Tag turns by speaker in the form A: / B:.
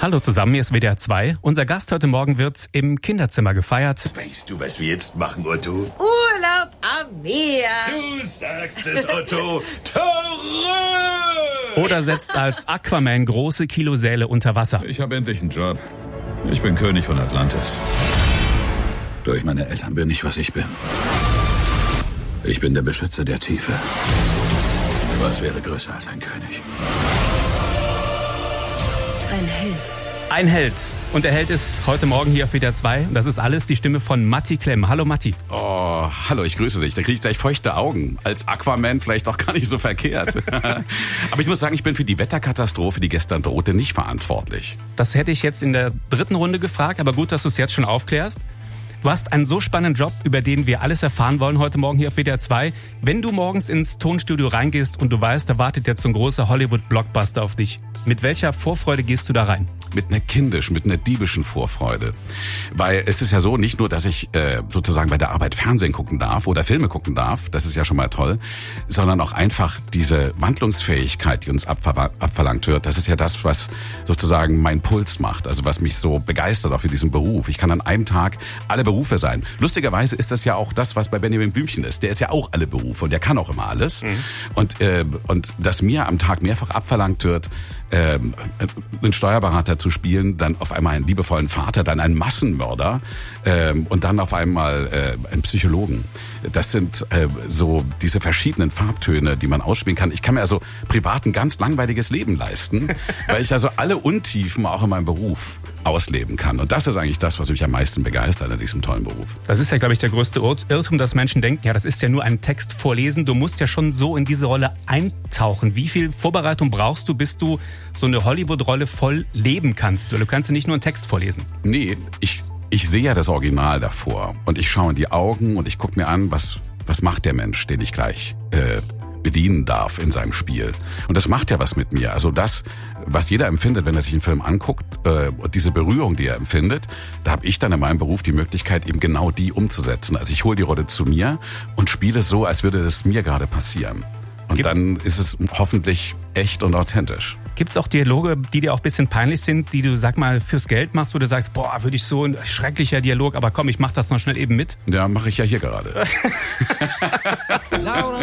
A: Hallo zusammen, hier ist WDR 2. Unser Gast heute Morgen wird im Kinderzimmer gefeiert.
B: Weißt du, was wir jetzt machen, Otto?
C: Urlaub am Meer.
B: Du sagst es, Otto. Terror!
A: Oder setzt als Aquaman große Kilosäle unter Wasser.
D: Ich habe endlich einen Job. Ich bin König von Atlantis. Durch meine Eltern bin ich, was ich bin. Ich bin der Beschützer der Tiefe. Was wäre größer als ein König?
C: Ein Held.
A: Ein Held. Und der Held ist heute Morgen hier auf WDR 2. Das ist alles die Stimme von Matti Klemm. Hallo Matti.
E: Oh, hallo, ich grüße dich. Da kriege ich gleich feuchte Augen. Als Aquaman vielleicht auch gar nicht so verkehrt. Aber ich muss sagen, ich bin für die Wetterkatastrophe, die gestern drohte, nicht verantwortlich.
A: Das hätte ich jetzt in der dritten Runde gefragt, aber gut, dass du es jetzt schon aufklärst. Du hast einen so spannenden Job, über den wir alles erfahren wollen heute Morgen hier auf WDR 2. Wenn du morgens ins Tonstudio reingehst und du weißt, da wartet jetzt so ein großer Hollywood-Blockbuster auf dich, mit welcher Vorfreude gehst du da rein?
E: Mit einer diebischen Vorfreude. Weil es ist ja so, nicht nur, dass ich sozusagen bei der Arbeit Fernsehen gucken darf oder Filme gucken darf, das ist ja schon mal toll, sondern auch einfach diese Wandlungsfähigkeit, die uns abverlangt wird, das ist ja das, was sozusagen mein Puls macht, also was mich so begeistert auch für diesen Beruf. Ich kann an einem Tag alle Berufe sein. Lustigerweise ist das ja auch das, was bei Benjamin Blümchen ist. Der ist ja auch alle Berufe und der kann auch immer alles. Mhm. Und dass mir am Tag mehrfach abverlangt wird, einen Steuerberater zu spielen, dann auf einmal einen liebevollen Vater, dann einen Massenmörder und dann auf einmal einen Psychologen. Das sind so diese verschiedenen Farbtöne, die man ausspielen kann. Ich kann mir also privat ein ganz langweiliges Leben leisten, weil ich also alle Untiefen auch in meinem Beruf ausleben kann. Und das ist eigentlich das, was mich am meisten begeistert an diesem tollen Beruf.
A: Das ist ja, glaube ich, der größte Irrtum, dass Menschen denken, ja, das ist ja nur ein Text vorlesen. Du musst ja schon so in diese Rolle eintauchen. Wie viel Vorbereitung brauchst du, bis du so eine Hollywood-Rolle voll leben kannst? Weil du kannst ja nicht nur einen Text vorlesen.
E: Nee, ich sehe ja das Original davor. Und ich schaue in die Augen und ich gucke mir an, was macht der Mensch, den ich gleich bedienen darf in seinem Spiel. Und das macht ja was mit mir. Also das, was jeder empfindet, wenn er sich einen Film anguckt, und diese Berührung, die er empfindet, da habe ich dann in meinem Beruf die Möglichkeit, eben genau die umzusetzen. Also ich hole die Rolle zu mir und spiele so, als würde es mir gerade passieren. Und dann ist es hoffentlich echt und authentisch.
A: Gibt's auch Dialoge, die dir auch ein bisschen peinlich sind, die du, sag mal, fürs Geld machst, wo du sagst, boah, würde ich so ein schrecklicher Dialog, aber komm, ich mach das noch schnell eben mit?
E: Ja, mache ich ja hier gerade.